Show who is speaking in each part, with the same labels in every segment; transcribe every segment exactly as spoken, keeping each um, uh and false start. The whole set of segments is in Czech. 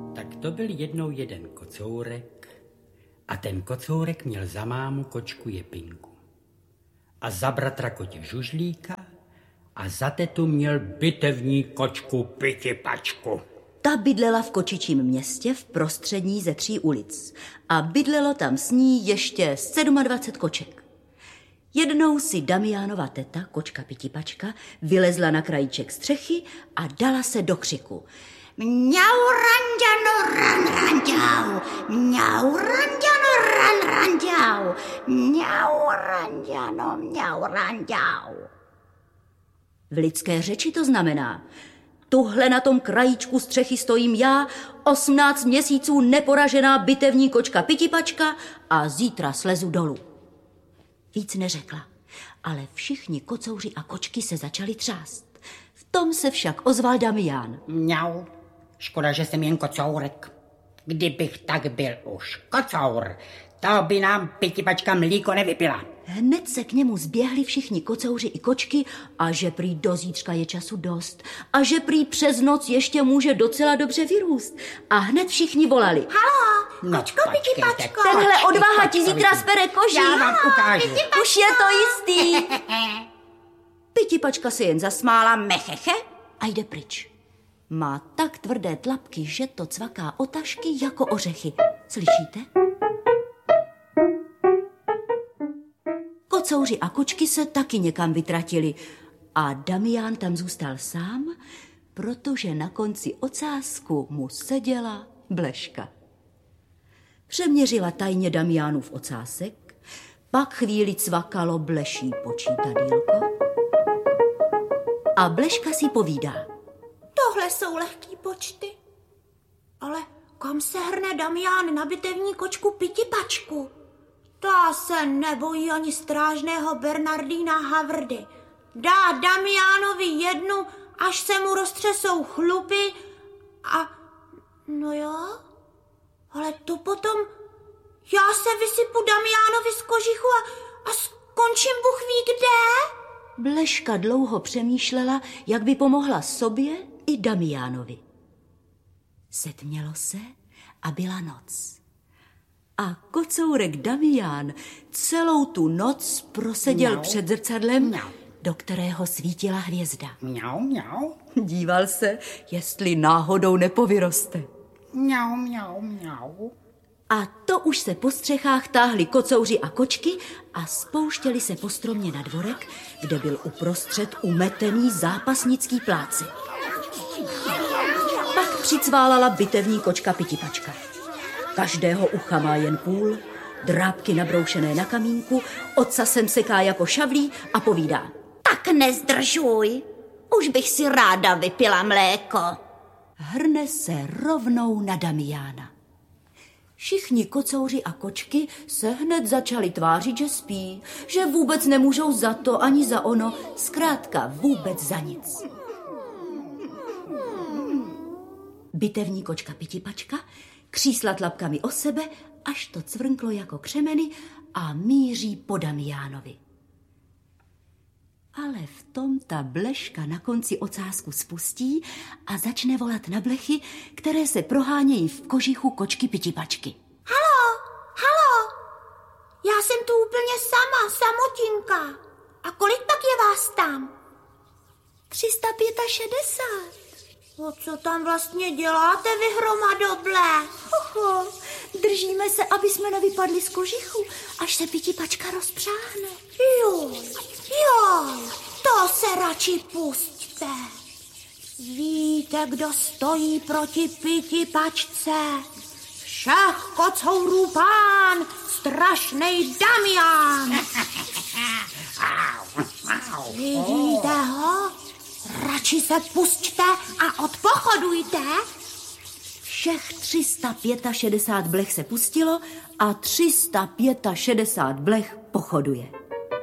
Speaker 1: Tak to byl jednou jeden kocourek a ten kocourek měl za mámu kočku Jepinku a za bratra kotě Žužlíka a za tetu měl bitevní kočku Pitipačku.
Speaker 2: Ta bydlela v kočičím městě v prostřední ze tří ulic a bydlelo tam s ní ještě dvacet sedm koček. Jednou si Damiánova teta, kočka Pitipačka, vylezla na krajíček střechy a dala se do křiku. Mňau, ranďano, ran, ranďau, mňau, ranďano, ran, ranďau, mňau, ranďano, mňau, ranďau. V lidské řeči to znamená: tuhle na tom krajíčku střechy stojím já, osmnáct měsíců neporažená bitevní kočka Pitipačka a zítra slezu dolů. Víc neřekla, ale všichni kocouři a kočky se začali třást. V tom se však ozval Damián.
Speaker 3: Mňau, škoda, že jsem jen kocourek. Kdybych tak byl už kocour, to by nám Pitipačka mlíko nevypila.
Speaker 2: Hned se k němu zběhli všichni kocouři i kočky a že prý do zítřka je času dost a že prý přes noc ještě může docela dobře vyrůst. A hned všichni volali.
Speaker 4: Halo,
Speaker 3: No,
Speaker 4: kočko Pitipačko.
Speaker 2: Tenhle odvaha ti zítra spere koži.
Speaker 3: Já vám ukážu.
Speaker 2: Už je to jistý. Pitipačka se jen zasmála mecheche a jde pryč. Má tak tvrdé tlapky, že to cvaká o tašky jako ořechy. Slyšíte? Kocouři a kočky se taky někam vytratili a Damián tam zůstal sám, protože na konci ocásku mu seděla Bleška. Přeměřila tajně Damiánův ocásek, pak chvíli cvakalo Bleší počítadýlko a Bleška si povídá.
Speaker 4: Tohle jsou lehký počty. Ale kam se hrne Damián na bitevní kočku Pitipačku? Ta se nebojí ani strážného Bernardína Havrdy. Dá Damiánovi jednu, až se mu roztřesou chlupy a... No jo, ale to potom... Já se vysypu Damiánovi z kožichu a, a skončím Bůh ví kde.
Speaker 2: Bleška dlouho přemýšlela, jak by pomohla sobě i Damiánovi. Setmělo se a byla noc. A kocourek Damián celou tu noc proseděl
Speaker 3: Mňau.
Speaker 2: před zrcadlem,
Speaker 3: Mňau.
Speaker 2: do kterého svítila hvězda.
Speaker 3: Mňau, mňau,
Speaker 2: Díval se, jestli náhodou nepovyroste.
Speaker 3: mňau, mňau, mňau.
Speaker 2: A to už se po střechách táhli kocouři a kočky a spouštěli se po stromě na dvorek, kde byl uprostřed umetený zápasnický plácek. Pak přicválala bitevní kočka Pitipačka. Každého ucha má jen půl, drápky nabroušené na kamínku, ocasem seká jako šavlí a povídá.
Speaker 4: Tak nezdržuj, už bych si ráda vypila mléko.
Speaker 2: Hrne se rovnou na Damiána. Všichni kocouři a kočky se hned začali tvářit, že spí, že vůbec nemůžou za to ani za ono, zkrátka vůbec za nic. Bitevní kočka Pitipačka křísla tlapkami o sebe, až to cvrnklo jako křemeny a míří po Damiánovi. Ale v tom ta Bleška na konci ocásku spustí a začne volat na blechy, které se prohánějí v kožichu kočky Pitipačky.
Speaker 4: Halo, halo, já jsem tu úplně sama, samotinka. A kolik pak je vás tam?
Speaker 2: tři sta šedesát pět.
Speaker 4: No co tam vlastně děláte vy hromadoble?
Speaker 2: Oho, držíme se, aby jsme nevypadli z kožichu, až se Pitipačka rozpřáhne.
Speaker 4: Jo, jo, to se radši pusťte. Víte, kdo stojí proti Pitipačce? Všech kocourů pán, strašnej Damián. Vidíte ho? Radši se pusťte a odpochodujte.
Speaker 2: Všech tři sta šedesát pět blech se pustilo a tři sta šedesát pět blech pochoduje.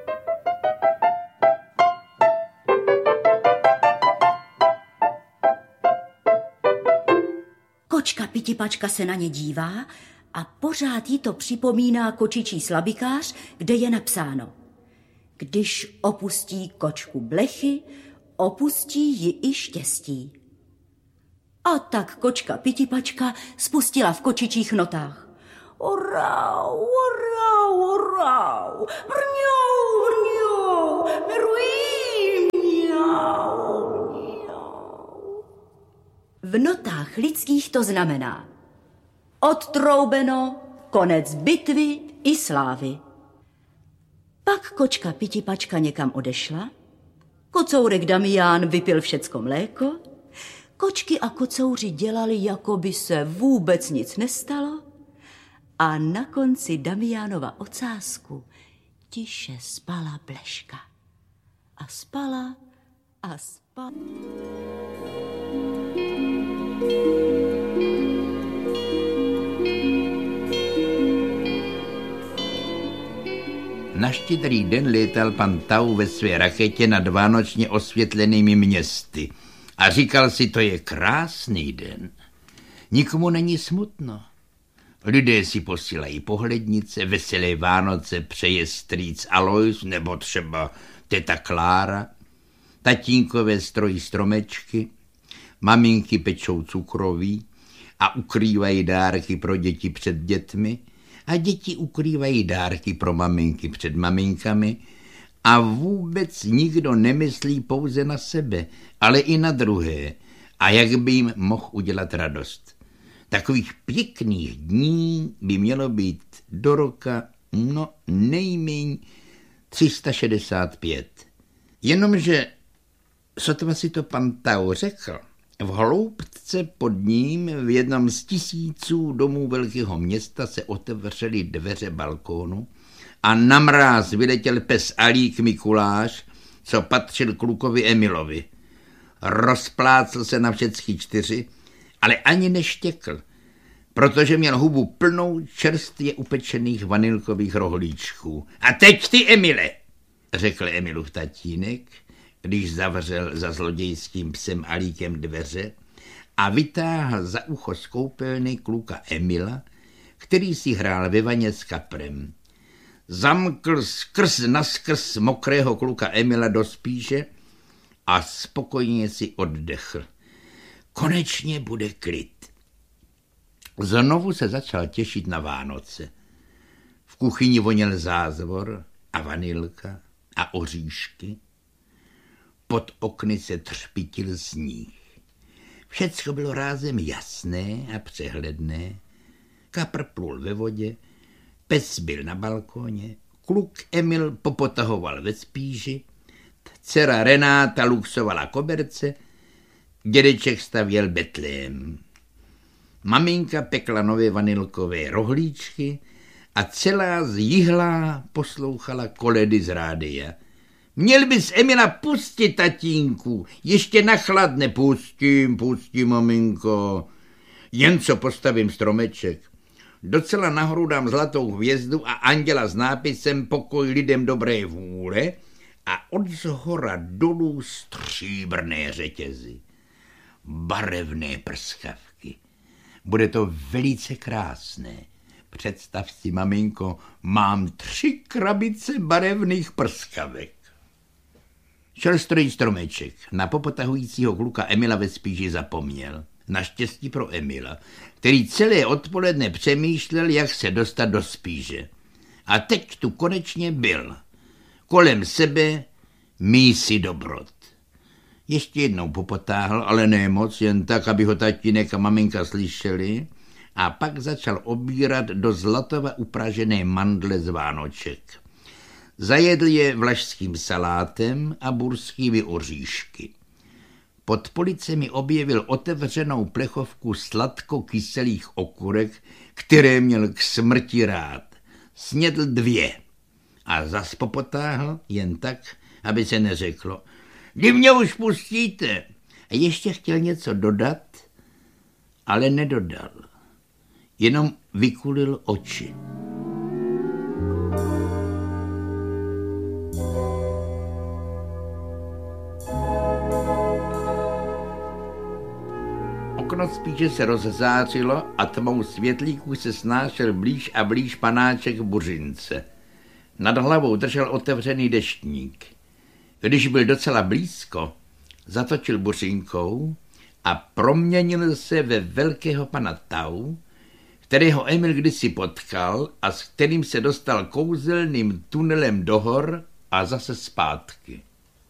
Speaker 2: Kočka Pitipačka se na ně dívá a pořád jí to připomíná kočičí slabikář, kde je napsáno: když opustí kočku blechy, opustí ji i štěstí. A tak kočka Pitipačka spustila v kočičích notách. Orau, orau, orau, vrňou, vrňou, mirují, mňau, mňau. V notách lidských to znamená odtroubeno, konec bitvy i slávy. Pak kočka Pitipačka někam odešla, kocourek Damián vypil všecko mléko, kočky a kocouři dělali, jako by se vůbec nic nestalo, a na konci Damiánova ocásku tiše spala Bleška. A spala a spala.
Speaker 5: Na Štědrý den létal pan Tau ve své raketě nad vánočně osvětlenými městy a říkal si, to je krásný den. Nikomu není smutno. Lidé si posílají pohlednice, veselé Vánoce přeje strýc Alois nebo třeba teta Klára. Tatínkové strojí stromečky, maminky pečou cukroví a ukrývají dárky pro děti před dětmi a děti ukrývají dárky pro maminky před maminkami a vůbec nikdo nemyslí pouze na sebe, ale i na druhé a jak by jim mohl udělat radost. Takových pěkných dní by mělo být do roka, no nejméně tři sta šedesát pět. Jenomže, sotva si to pan Tau řekl, v hloubce pod ním v jednom z tisíců domů velkého města se otevřely dveře balkónu a na mráz vyletěl pes Alík Mikuláš, co patřil klukovi Emilovi. Rozplácl se na všechny čtyři, ale ani neštěkl, protože měl hubu plnou čerstvě upečených vanilkových rohlíčků. A teď ty, Emile, řekl Emilův tatínek, když zavřel za zlodějským psem Alíkem dveře a vytáhl za ucho z koupelny kluka Emila, který si hrál ve vaně s kaprem. Zamkl skrz naskrz mokrého kluka Emila do spíše a spokojně si oddechl. Konečně bude klid. Znovu se začal těšit na Vánoce. V kuchyni voněl zázvor a vanilka a oříšky. Pod okny se třpitil sníh. Všecko bylo rázem jasné a přehledné. Kapr plul ve vodě, pes byl na balkóně, kluk Emil popotahoval ve spíži, dcera Renáta luxovala koberce, dědeček stavěl betlém. Maminka pekla nové vanilkové rohlíčky a celá zjihlá poslouchala koledy z rádia. Měl bys Emila pustit, tatínku, ještě na chladne. Pustím, pustím, maminko. Jen co postavím stromeček. Docela nahoru dám zlatou hvězdu a anděla s nápisem Pokoj lidem dobré vůle a od zhora dolů stříbrné řetězy. Barevné prskavky. Bude to velice krásné. Představ si, maminko, mám tři krabice barevných prskavek. Šel strojit stromeček. Na popotahujícího kluka Emila ve spíži zapomněl. Naštěstí pro Emila, který celé odpoledne přemýšlel, jak se dostat do spíže. A teď tu konečně byl. Kolem sebe mísi dobrot. Ještě jednou popotáhl, ale ne moc, jen tak, aby ho tatínek a maminka slyšeli, a pak začal obírat do zlatova upražené mandle z Vánoček. Zajedl je vlašským salátem a burskými oříšky. Pod policemi objevil otevřenou plechovku sladko-kyselých okurek, které měl k smrti rád. Snědl dvě a zas popotáhl jen tak, aby se neřeklo. Kdy mě už pustíte? A ještě chtěl něco dodat, ale nedodal. Jenom vykulil oči. Okno spíše se rozzářilo a tmou světlíků se snášel blíž a blíž panáček Buřince. Nad hlavou držel otevřený deštník. Když byl docela blízko, zatočil buřinkou a proměnil se ve velkého pana Tau, kterého Emil kdysi potkal a s kterým se dostal kouzelným tunelem do hor a zase zpátky.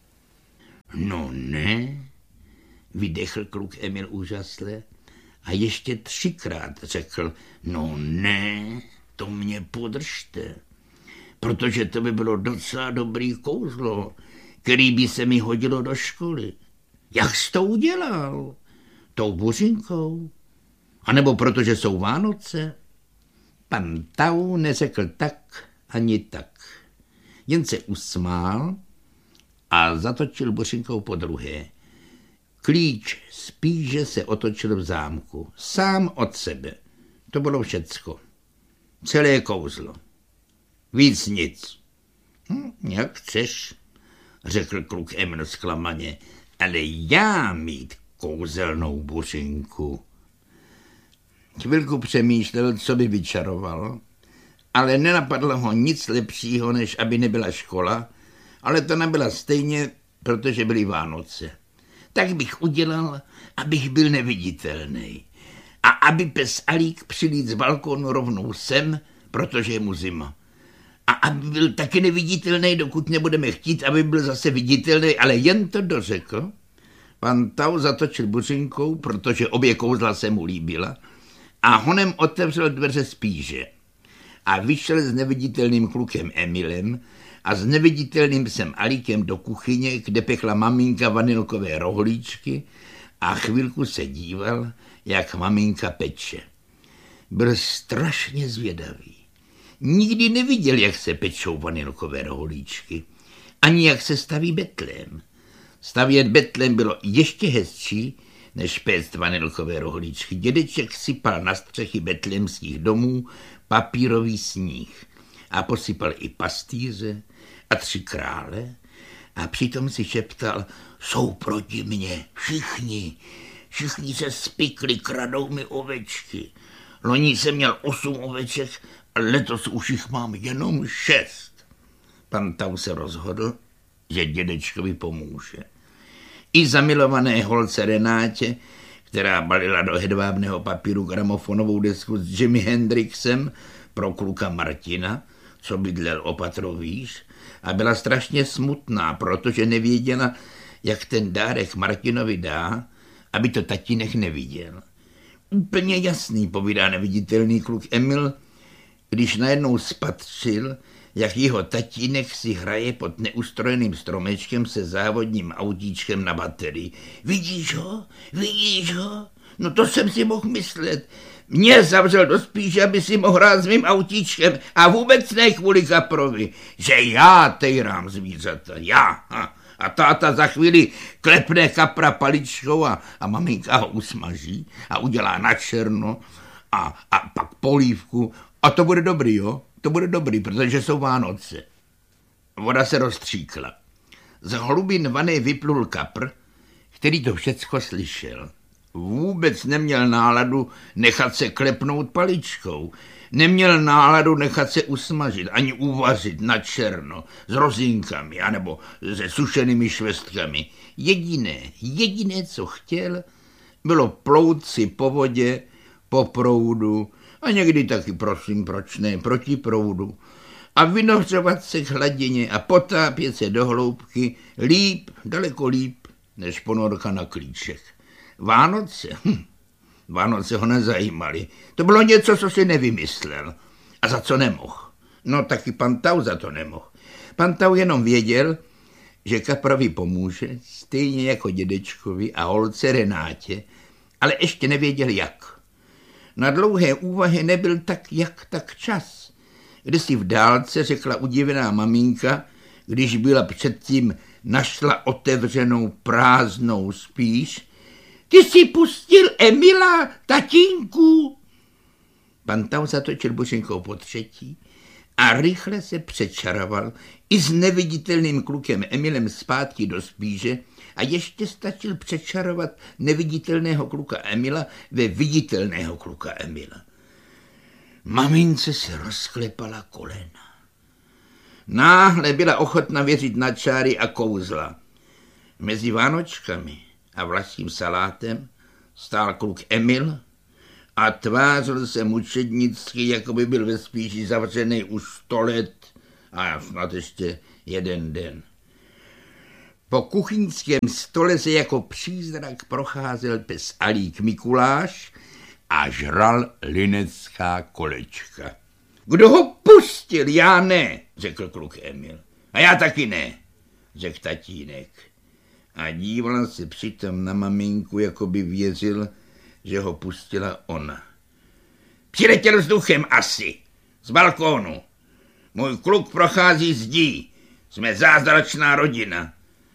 Speaker 5: No ne, vydechl kluk Emil úžasle a ještě třikrát řekl, no ne, to mě podržte, protože to by bylo docela dobrý kouzlo, který by se mi hodilo do školy. Jak jsi to udělal? Tou buřinkou? A nebo protože jsou Vánoce? Pan Tau neřekl tak ani tak. Jen se usmál a zatočil buřinkou po druhé. Klíč spíše se otočil v zámku. Sám od sebe. To bylo všecko. Celé kouzlo. Víc nic. Hm, jak chceš, řekl kluk Emil zklamaně, ale já mít kouzelnou buřinku. Chvilku přemýšlel, co by vyčaroval, ale nenapadlo ho nic lepšího, než aby nebyla škola, ale to nebyla stejně, protože byly Vánoce. Tak bych udělal, abych byl neviditelný. A aby pes Alík přilít z balkónu rovnou sem, protože je mu zima. A aby byl taky neviditelný, dokud nebudeme chtít, aby byl zase viditelný, ale jen to dořekl. Pan Tau zatočil buřinkou, protože obě kouzla se mu líbila, a honem otevřel dveře spíže. A vyšel s neviditelným klukem Emilem a s neviditelným psem Alíkem do kuchyně, kde pekla maminka vanilkové rohlíčky a chvilku se díval, jak maminka peče. Byl strašně zvědavý. Nikdy neviděl, jak se pečou vanilkové rohlíčky, ani jak se staví betlém. Stavět betlém bylo ještě hezčí, než péct vanilkové rohlíčky. Dědeček sypal na střechy betlémských domů papírový sníh a posypal i pastýře a tři krále a přitom si šeptal, jsou proti mně všichni, všichni se spikli, kradou mi ovečky. Loni jsem měl osm oveček a letos už jich mám jenom šest. Pan Tau se rozhodl, že dědečkovi pomůže. I zamilované holce Renátě, která balila do hedvábného papíru gramofonovou desku s Jimi Hendrixem pro kluka Martina, co bydlel o patro výš, a byla strašně smutná, protože nevěděla, jak ten dárek Martinovi dá, aby to tatínek neviděl. Úplně jasný, povídá neviditelný kluk Emil, když najednou spatřil, jak jeho tatínek si hraje pod neustrojeným stromečkem se závodním autíčkem na baterii. Vidíš ho? Vidíš ho? No to jsem si mohl myslet. Mě zavřel do spíše, aby si mohl hrát s mým autíčkem a vůbec ne kvůli kaprovi, že já tejrám zvířata, já. A táta za chvíli klepne kapra paličkou a, a maminka ho usmaží a udělá na černo a, a pak polívku a to bude dobrý, jo? To bude dobrý, protože jsou Vánoce. Voda se rozstříkla. Z hlubin vany vyplul kapr, který to všecko slyšel. Vůbec neměl náladu nechat se klepnout paličkou. Neměl náladu nechat se usmažit, ani uvařit na černo, s rozinkami, anebo se sušenými švestkami. Jediné, jediné, co chtěl, bylo plout si po vodě, po proudu, a někdy taky, prosím, proč ne, proti proudu, a vynořovat se k hladině a potápět se do hloubky líp, daleko líp, než ponorka na klíček. Vánoce, hm, Vánoce ho nezajímaly. To bylo něco, co si nevymyslel. A za co nemohl? No taky pan Tau za to nemohl. Pan Tau jenom věděl, že kaprovi pomůže, stejně jako dědečkovi a holce Renátě, ale ještě nevěděl jak. Na dlouhé úvahy nebyl tak jak tak čas. Kdysi v dálce řekla udivená maminka, když byla předtím našla otevřenou prázdnou spíš, ty jsi pustil Emila, tatínku. Pan Tau zatočil buřinkou po třetí a rychle se přečaroval i s neviditelným klukem Emilem zpátky do spíže a ještě stačil přečarovat neviditelného kluka Emila ve viditelného kluka Emila. Mamince se rozklepala kolena. Náhle byla ochotna věřit na čáry a kouzla. Mezi Vánočkami a vlastním salátem stál kluk Emil a tvářil se mučednicky, jako by byl ve spíši zavřený už sto let a snad ještě jeden den. Po kuchyňském stole se jako přízrak procházel pes Alík Mikuláš a žral linecká kolečka. Kdo ho pustil? Já ne, řekl kluk Emil. A já taky ne, řekl tatínek. A díval se přitom na maminku, jako by věřil, že ho pustila ona. Přiletěl vzduchem asi, z balkónu. Můj kluk prochází zdí, jsme zázračná rodina.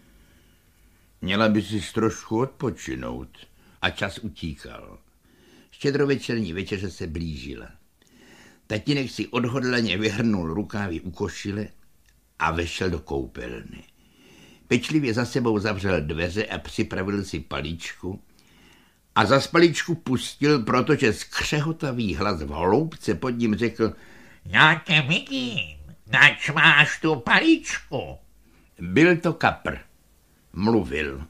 Speaker 5: Měla by si trošku odpočinout a čas utíkal. Štědrovečerní večeře se blížila. Tatínek si odhodlaně vyhrnul rukávy u košile a vešel do koupelny. Pečlivě za sebou zavřel dveře a připravil si paličku a za paličku pustil, protože skřehotavý hlas v hloubce pod ním řekl: Já tě vidím, nač máš tu paličku. Byl to kapr. Mluvil.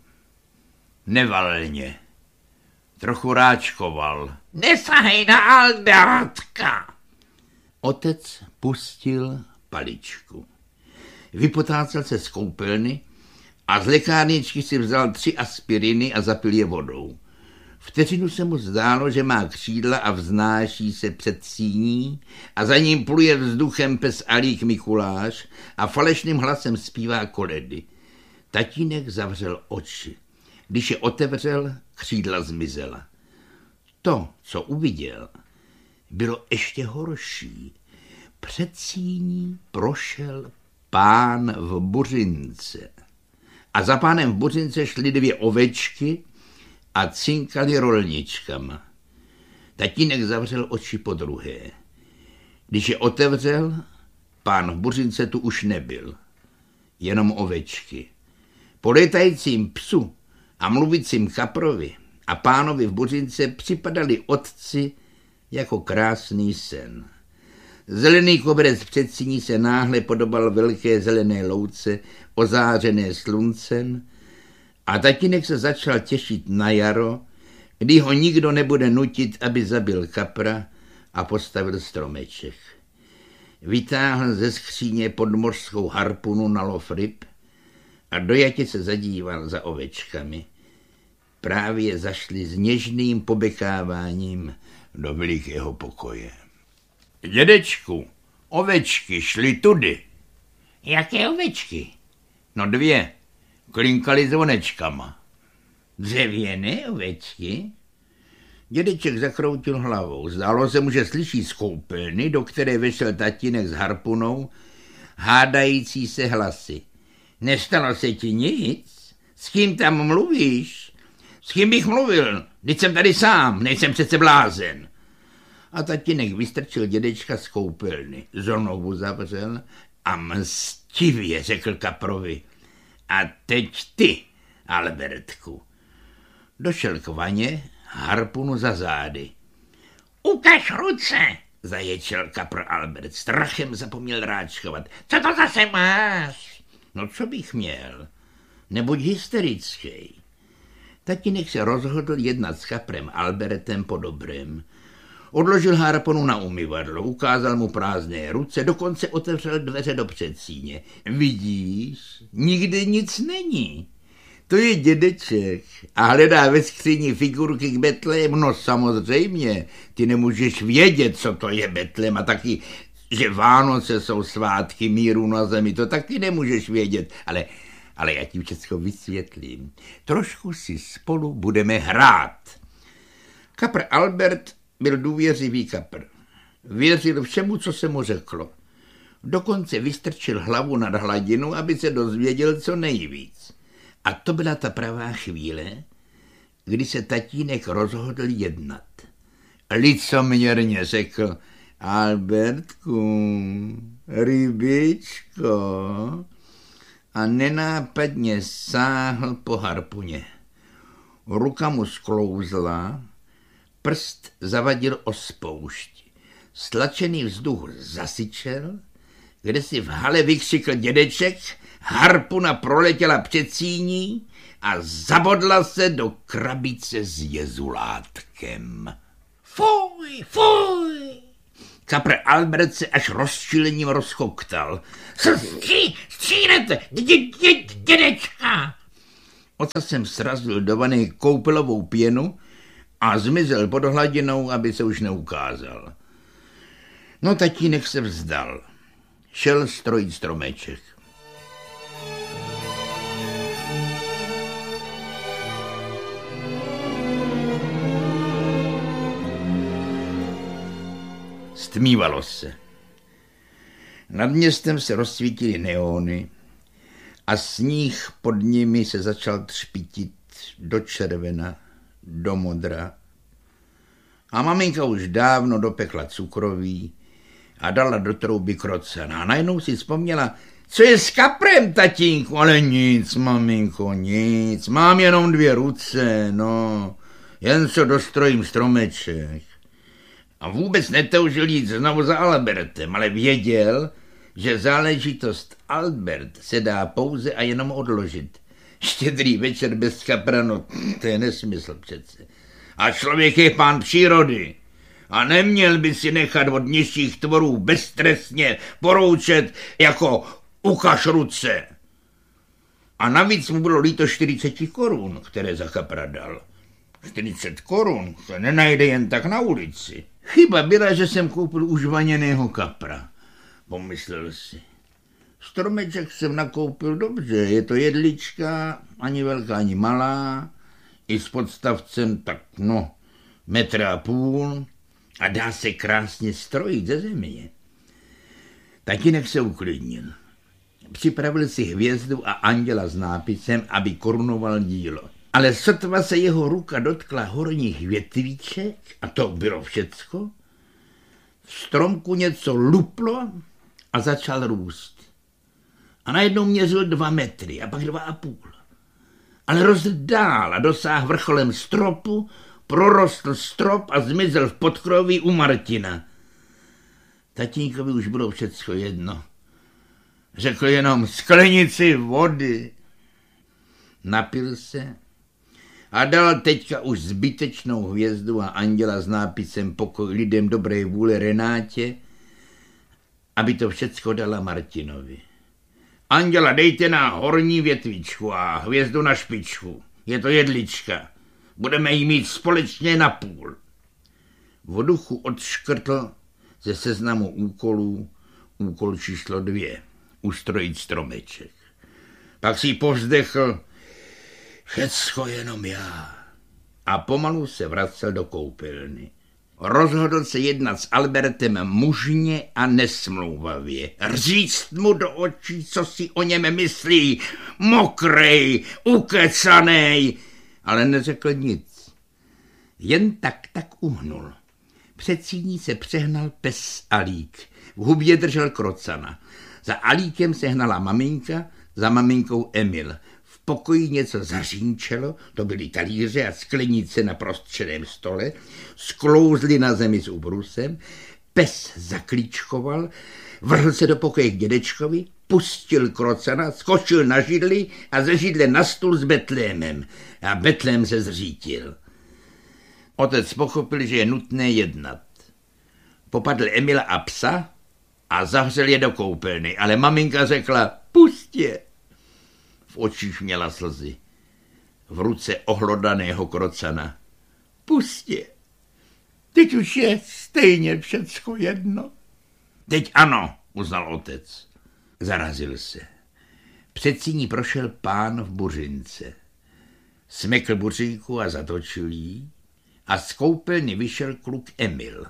Speaker 5: Nevalně. Trochu ráčkoval. Nesahej na Albertka. Otec pustil paličku. Vypotácel se z koupelny a z lékárničky si vzal tři aspiriny a zapil je vodou. Vteřinu se mu zdálo, že má křídla a vznáší se před síní a za ním pluje vzduchem pes Alík Mikuláš a falešným hlasem zpívá koledy. Tatínek zavřel oči. Když je otevřel, křídla zmizela. To, co uviděl, bylo ještě horší. Před síní prošel pán v buřince. A za pánem v buřince šly dvě ovečky a cinkali rolničkama. Tatínek zavřel oči podruhé. Když je otevřel, pán v buřince tu už nebyl. Jenom ovečky. Po létajícím psu a mluvícím kaprovi a pánovi v buřince připadali otci jako krásný sen. Zelený koberec před síní se náhle podobal velké zelené louce, ozářené sluncem, a tatínek se začal těšit na jaro, kdy ho nikdo nebude nutit, aby zabil kapra a postavil stromeček. Vytáhl ze skříně podmořskou harpunu na lov ryb a dojatě se zadíval za ovečkami. Právě zašli s něžným pobekáváním do velikého pokoje. Dědečku, ovečky šly tudy. Jaké ovečky? No dvě, klinkaly zvonečkama. Dřevěné ovečky? Dědeček zakroutil hlavou. Zdálo se mu, že slyší z koupelny, do které vešel tatínek s harpunou, hádající se hlasy. Nestalo se ti nic? S kým tam mluvíš? S kým bych mluvil? Vždyť jsem tady sám, nejsem přece blázen. A tatínek vystrčil dědečka z koupelny, znovu zavřel a mstivě řekl kaprovi: A teď ty, Albertku. Došel k vaně, harpunu za zády. Ukaž ruce, zaječel kapr Albert. Strachem zapomněl ráčkovat. Co to zase máš? No co bych měl? Nebuď hysterický. Tatínek se rozhodl jednat s kaprem Albertem po dobrém. Odložil harpunu na umyvadlo, ukázal mu prázdné ruce, dokonce otevřel dveře do předsíně. Vidíš, nikde nic není. To je dědeček a hledá ve skříni figurky k Betlému. No samozřejmě, ty nemůžeš vědět, co to je Betlém, a taky, že Vánoce jsou svátky míru na zemi, to taky nemůžeš vědět, ale, ale já ti všechno vysvětlím. Trošku si spolu budeme hrát. Kapr Albert byl důvěřivý kapr. Věřil všemu, co se mu řeklo. Dokonce vystrčil hlavu nad hladinu, aby se dozvěděl co nejvíc. A to byla ta pravá chvíle, kdy se tatínek rozhodl jednat. Licoměrně řekl: Albertku, rybičko, a nenápadně sáhl po harpuně. Ruka mu sklouzla, prst zavadil o spoušť. Stlačený vzduch zasyčel, kde si v hale vykřikl dědeček Harpuna proletěla před síní a zabodla se do krabice s jezulátkem. Fuj, fuj! Kapr Albert se až rozčilením rozchoktal. Střínete, dědečka! Ocasem srazil do vany koupelovou pěnu a zmizel pod hladinou, aby se už neukázal. No tatínek se vzdal. Šel strojit stromeček. Stmívalo se. Nad městem se rozsvítily neony a sníh pod nimi se začal třpitit do červena, do modra. A maminka už dávno dopekla cukroví a dala do trouby krocana. A najednou si vzpomněla, co je s kaprem, tatínku? Ale nic, maminko, nic. Mám jenom dvě ruce, no. Jen co dostrojím stromeček. A vůbec netoužil jít znovu za Albertem, ale věděl, že záležitost Albert se dá pouze a jenom odložit. Štědrý večer bez kapra, no to je nesmysl přece. A člověk je pán přírody a neměl by si nechat od nižších tvorů beztrestně poroučet jako ukaž ruce. A navíc mu bylo líto čtyřicet korun, které za kapra dal. čtyřicet korun se nenajde jen tak na ulici. Chyba byla, že jsem koupil už vaněného kapra, pomyslel si. Stromeček jsem nakoupil dobře, je to jedlička, ani velká, ani malá, i s podstavcem tak, no, metr a půl a dá se krásně strojit ze země. Tatínek se uklidnil. Připravil si hvězdu a anděla s nápisem, aby korunoval dílo. Ale sotva se jeho ruka dotkla horních větvíček, a to bylo všecko, v stromku něco luplo a začal růst. A najednou měřil dva metry a pak dva a půl. Ale rostl dál a dosáhl vrcholem stropu, prorostl strop a zmizel v podkroví u Martina. Tatínkovi už bylo všecko jedno. Řekl jenom sklenici vody. Napil se a dal teďka už zbytečnou hvězdu a anděla s nápisem Pokoj lidem dobré vůle Renátě, aby to všecko dala Martinovi. Anděla dejte na horní větvičku a hvězdu na špičku. Je to jedlička. Budeme jí mít společně na půl. V duchu odškrtl ze seznamu úkolů úkol číslo dvě. Ustrojit stromeček. Pak si povzdechl, všecko jenom já. A pomalu se vracel do koupelny. Rozhodl se jednat s Albertem mužně a nesmlouvavě. Říct mu do očí, co si o něm myslí. Mokrej, ukecanej. Ale neřekl nic. Jen tak tak uhnul. Před síní se přehnal pes Alík. V hubě držel krocana. Za Alíkem se hnala maminka, za maminkou Emil. V pokoji něco zařínčelo, to byly talíře a sklenice na prostředním stole, sklouzli na zemi s ubrusem, pes zaklíčkoval, vrhl se do pokoje k dědečkovi, pustil krocana, skočil na židli a ze židle na stůl s Betlémem. A Betlém se zřítil. Otec pochopil, že je nutné jednat. Popadl Emila a psa a zavřel je do koupelny, ale maminka řekla, pusť je. V očích měla slzy. V ruce ohlodaného krocana. Pusť je. Teď už je stejně všecko jedno. Teď ano, uznal otec. Zarazil se. Před síní prošel pán v buřince. Smekl buřínku a zatočil jí a z koupelny vyšel kluk Emil.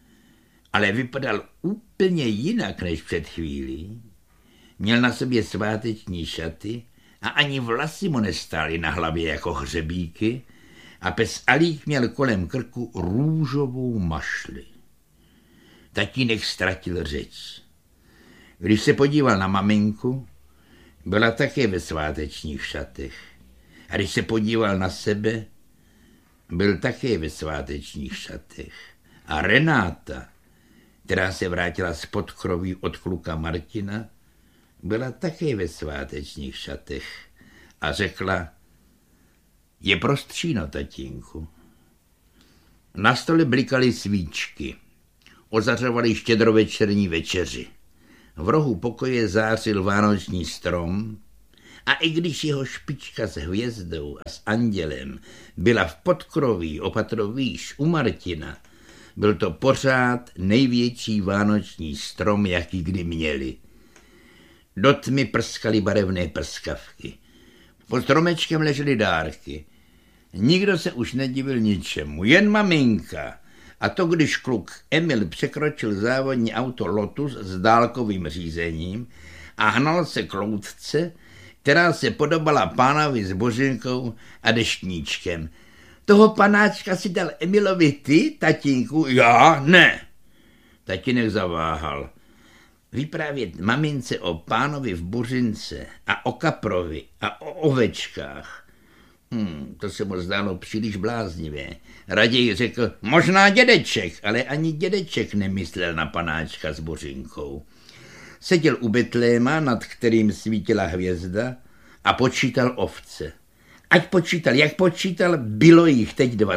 Speaker 5: Ale vypadal úplně jinak než před chvílí. Měl na sobě sváteční šaty a ani vlasy mu nestály na hlavě jako hřebíky a pes Alík měl kolem krku růžovou mašli. Tatínek ztratil řeč. Když se podíval na maminku, byla také ve svátečních šatech. A když se podíval na sebe, byl také ve svátečních šatech. A Renáta, která se vrátila z podkroví od kluka Martina, byla také ve svátečních šatech a řekla: je prostříno, tatínku. Na stole blikaly svíčky, ozařovaly štědrovečerní večeři. V rohu pokoje zářil vánoční strom a i když jeho špička s hvězdou a s andělem byla v podkroví o patro výš u Martina, byl to pořád největší vánoční strom, jaký kdy měli. Do tmy prskaly barevné prskavky. Pod stromečkem ležely dárky. Nikdo se už nedivil ničemu, jen maminka. A to, když kluk Emil překročil závodní auto Lotus s dálkovým řízením a hnal se k loutce, která se podobala pánovi s Božinkou a deštníčkem. Toho panáčka si dal Emilovi ty, tatínku? Já? Ne. Tatínek zaváhal. Vyprávět mamince o pánovi v Božince a o kaprovi a o ovečkách. Hmm, to se mu zdálo příliš bláznivé. Raději řekl, možná dědeček, ale ani dědeček nemyslel na panáčka s Božinkou. Seděl u Betléma, nad kterým svítila hvězda, a počítal ovce. Ať počítal, jak počítal, bylo jich teď dva.